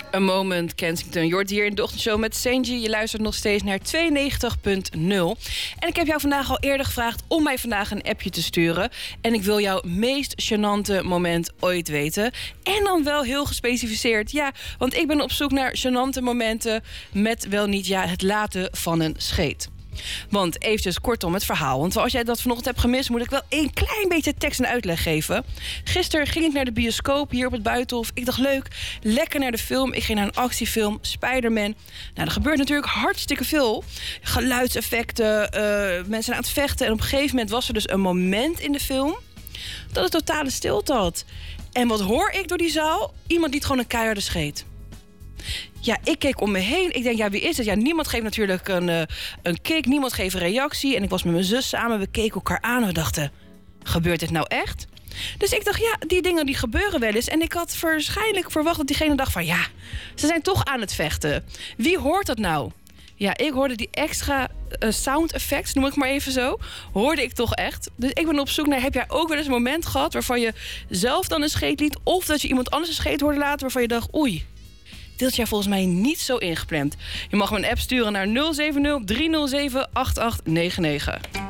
A Moment, Kensington. Je hoort hier in de ochtendshow met Sanji. Je luistert nog steeds naar 92.0. En ik heb jou vandaag al eerder gevraagd om mij vandaag een appje te sturen. En ik wil jouw meest gênante moment ooit weten. En dan wel heel gespecificeerd. Ja, want ik ben op zoek naar gênante momenten met wel niet het laten van een scheet. Want eventjes kortom het verhaal. Want als jij dat vanochtend hebt gemist, moet ik wel een klein beetje tekst en uitleg geven. Gisteren ging ik naar de bioscoop hier op het Buitenhof. Ik dacht leuk, lekker naar de film. Ik ging naar een actiefilm, Spider-Man. Nou, er gebeurt natuurlijk hartstikke veel. Geluidseffecten, mensen aan het vechten. En op een gegeven moment was er dus een moment in de film dat het totale stilte had. En wat hoor ik door die zaal? Iemand liet gewoon een keiharde scheet. Ja, ik keek om me heen. Ik denk, wie is het? Ja, niemand geeft natuurlijk een kick. Niemand geeft een reactie. En ik was met mijn zus samen. We keken elkaar aan en we dachten, gebeurt dit nou echt? Dus ik dacht, die dingen die gebeuren wel eens. En ik had waarschijnlijk verwacht dat diegene dacht van... ze zijn toch aan het vechten. Wie hoort dat nou? Ja, ik hoorde die extra sound effects, noem ik maar even zo. Hoorde ik toch echt. Dus ik ben op zoek naar, heb jij ook wel eens een moment gehad... waarvan je zelf dan een scheet liet... of dat je iemand anders een scheet hoorde laten... waarvan je dacht, oei... dit had jij volgens mij niet zo ingepland. Je mag me een app sturen naar 070 307 8899.